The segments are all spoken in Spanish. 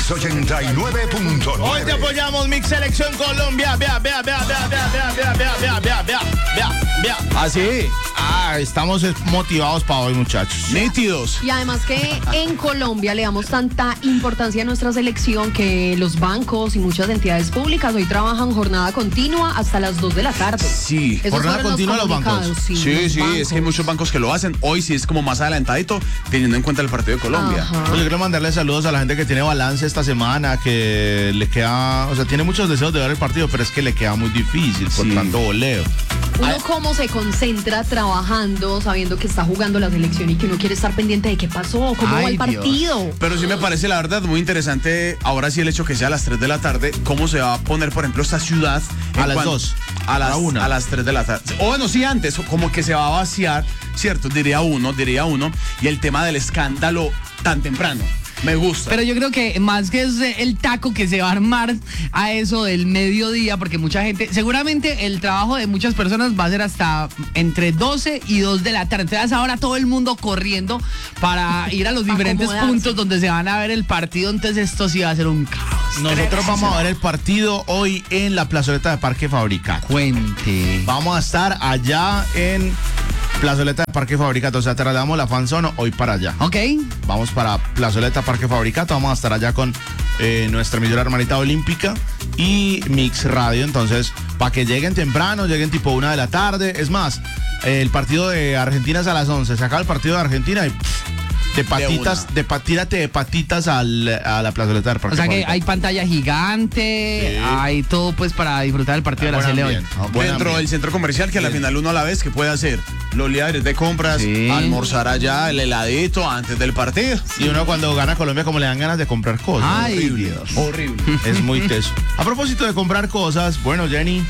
X89.9. Hoy te apoyamos, Mix Selección Colombia. Vea. ¿Sí? Estamos motivados para hoy, muchachos. Nítidos. Y además que en Colombia le damos tanta importancia a nuestra selección que los bancos y muchas entidades públicas hoy trabajan jornada continua hasta las 2 de la tarde. Sí. Esos Jornada fueron continua los bancos. comunicados, Sí, los es que hay muchos bancos que lo hacen. Hoy sí es como más adelantadito, teniendo en cuenta el partido de Colombia. Ajá. Pues yo quiero mandarle saludos a la gente que tiene balance esta semana, que le queda, o sea, tiene muchos deseos de ver el partido, pero es que le queda muy difícil por Sí. tanto voleo. Uno cómo se concentra trabajando, sabiendo que está jugando la selección y que uno quiere estar pendiente de qué pasó, cómo va Ay, el partido. Pero sí me parece, la verdad, muy interesante. Ahora sí el hecho que sea a las 3 de la tarde, cómo se va a poner, por ejemplo, esta ciudad. A las 2. A las 1. A las 3 de la tarde. O bueno, sí, antes, como que se va a vaciar, ¿cierto? Diría uno. Y el tema del escándalo tan temprano. Me gusta. Pero yo creo que más que es el taco que se va a armar a eso del mediodía, porque mucha gente, seguramente el trabajo de muchas personas va a ser hasta entre 12 y 2 de la tarde. Entonces ahora todo el mundo corriendo para ir a los diferentes acomodarse. puntos donde se van a ver el partido. Entonces esto sí va a ser un caos. Nosotros vamos a ver el partido hoy en la plazoleta de Parque Fabricato. Cuente. Vamos a estar allá en plazoleta de Parque Fabricato, o sea, trasladamos la fanzone hoy para allá. Ok. Vamos para plazoleta Parque Fabricato, vamos a estar allá con nuestra emisora hermanita olímpica y Mix Radio, entonces, para que lleguen temprano, lleguen tipo 1 de la tarde, es más, el partido de Argentina es a las 11, se acaba el partido de Argentina y tírate de patitas a la plazoleta del Parque O sea que Fabricato. hay pantalla gigante, Sí. hay todo pues para disfrutar del partido de la Buen Sele hoy. ambiente, buen Dentro del ambiente. centro comercial, que a la final uno a la vez que puede hacer los liares de compras, Sí. almorzar allá, el heladito antes del partido. Y uno cuando gana Colombia como le dan ganas de comprar cosas. Ay, Horrible. Dios. Horrible. Es muy teso. A propósito de comprar cosas, bueno, Jenny,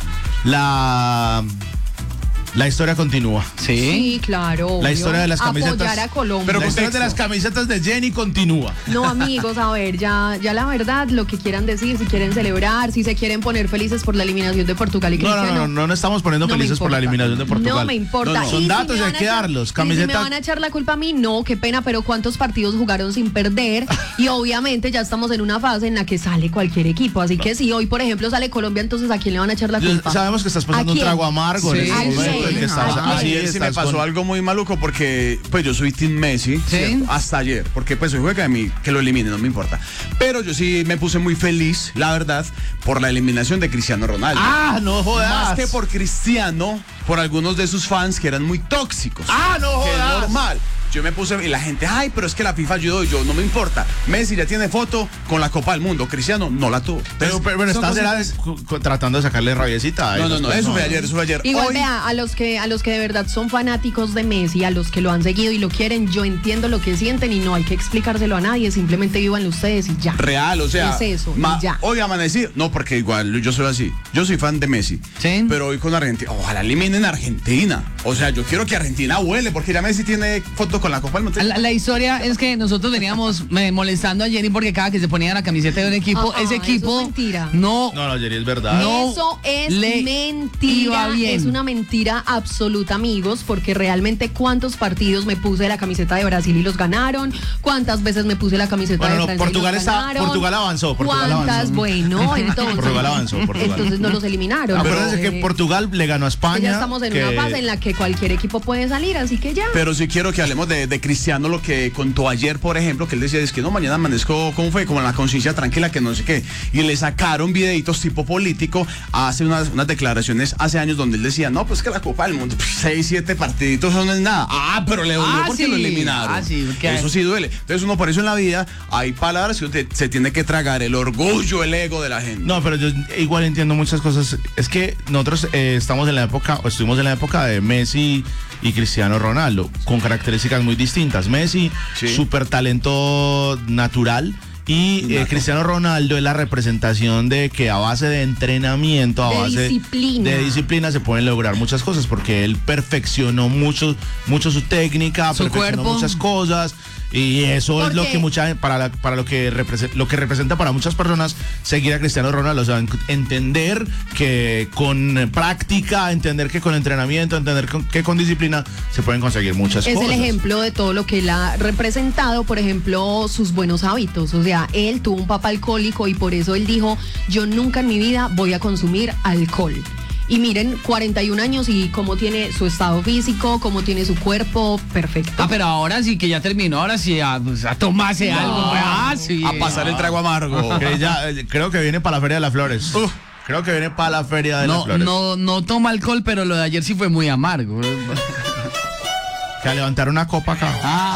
la historia continúa. Sí, claro. La historia de las camisetas. Apoyar a Colombia. Pero La historia de las camisetas de Jenny continúa. No, amigos, a ver, ya la verdad, lo que quieran decir, si quieren celebrar, si se quieren poner felices por la eliminación de Portugal y Cristiano. No estamos poniendo No me felices por la importa. eliminación de Portugal. No me importa. No, son Y datos y me hay van a que echar- darlos. y si Camiseta. me van a echar la culpa a mí, no, qué pena, pero ¿cuántos partidos jugaron sin perder? Y obviamente ya estamos en una fase en la que sale cualquier equipo. Así que si hoy, por ejemplo, sale Colombia, entonces ¿a quién le van a echar la culpa? Sabemos que estás pasando ¿A un quién? trago amargo en Sí. este ¿A momento. quién? en que estás, ¿A quién? Ayer sí me pasó algo muy maluco porque pues yo soy Team Messi, ¿cierto? Hasta ayer, porque pues soy juega de mí, que lo elimine, no me importa. Pero yo sí me puse muy feliz, la verdad, por la eliminación de Cristiano Ronaldo. ¡Ah, no jodas! Más que por Cristiano, por algunos de sus fans que eran muy tóxicos. ¡Ah, no Que es jodas! normal. Yo me puse, y la gente, ay, pero es que la FIFA ayudó, y yo, no me importa. Messi ya tiene foto con la Copa del Mundo, Cristiano no la tuvo. Pero Son estás cosas- tratando de sacarle rabiecita. a No, esas eso fue personas. ayer. Igual Hoy- vea, a los que de verdad son fanáticos de Messi, a los que lo han seguido y lo quieren, yo entiendo lo que sienten y no hay que explicárselo a nadie, simplemente vivan ustedes y ya. Real, o sea, Es eso, y ya. hoy amanecí, no, porque igual yo soy así, yo soy fan de Messi, Sí. pero hoy con Argentina, ojalá eliminen a Argentina, o sea, yo quiero que Argentina vuele, porque ya Messi tiene foto con la Copa del Mundo. La historia es que nosotros veníamos molestando a Jenny porque cada que se ponía la camiseta de un equipo, ese eso equipo es mentira. no Jerry, es verdad. No Eso es le iba mentira, bien. es una mentira absoluta, amigos, porque realmente cuántos partidos me puse la camiseta de Brasil y los ganaron, cuántas veces me puse la camiseta de Francia Portugal y los ganaron, Portugal avanzó. cuántas, bueno, entonces, Portugal avanzó. entonces no los eliminaron. Acuérdense que Portugal le ganó a España. Ya estamos en una fase en la que cualquier equipo puede salir, así que ya. Pero sí quiero que hablemos de Cristiano, lo que contó ayer, por ejemplo, que él decía, es que no, mañana amanezco, ¿cómo fue? Como en la conciencia tranquila, que no sé qué. Y le sacaron videitos tipo político, hace unas declaraciones hace años donde él decía, no, pues que la Copa del Mundo, 6, 7 partiditos, eso no es nada. Ah, pero le dolió porque sí. lo eliminaron. Ah, sí, porque- Eso sí duele. Entonces uno por eso en la vida hay palabras que usted se tiene que tragar, el orgullo, el ego de la gente. No, pero yo igual entiendo muchas cosas. Es que nosotros estamos en la época, o estuvimos en la época de Messi y Cristiano Ronaldo, con características muy distintas. Messi, Sí. súper talento natural. Y Cristiano Ronaldo es la representación de que a base de entrenamiento, a De base disciplina. de disciplina se pueden lograr muchas cosas, porque él perfeccionó mucho su técnica, Su perfeccionó cuerpo. muchas cosas. Y eso es lo Porque- que para lo que representa para muchas personas seguir a Cristiano Ronaldo. O sea, entender que con práctica, entender que con entrenamiento, entender que con disciplina se pueden conseguir muchas Es cosas. el ejemplo de todo lo que él ha representado, por ejemplo, sus buenos hábitos. O sea, él tuvo un papá alcohólico y por eso él dijo, yo nunca en mi vida voy a consumir alcohol. Y miren, 41 años y cómo tiene su estado físico, cómo tiene su cuerpo, perfecto. Ah, pero ahora sí que ya terminó, ahora sí pues, a tomarse algo. Ah, sí. A pasar el trago amargo. Que ya, creo que viene para la Feria de las Flores. Creo que viene para la Feria de las No, Flores. no toma alcohol, pero lo de ayer sí fue muy amargo. Que a levantar una copa acá. Ah.